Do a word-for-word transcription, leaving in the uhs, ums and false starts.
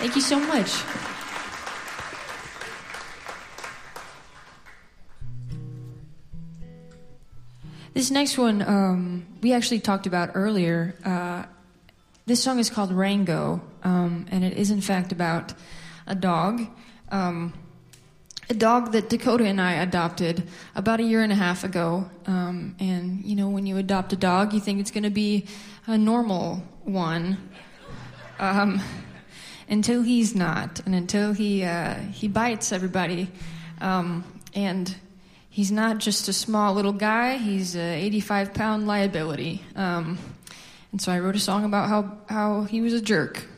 Thank you so much. This next one, um, we actually talked about earlier. Uh, this song is called Rango, um, and it is in fact about a dog. Um, a dog that Dakota and I adopted about a year and a half ago. Um, and, you know, when you adopt a dog, you think it's going to be a normal one. Um, until he's not, and until he, uh, he bites everybody. Um, and... He's not just a small little guy, he's an eighty-five pound liability. Um, and so I wrote a song about how, how he was a jerk.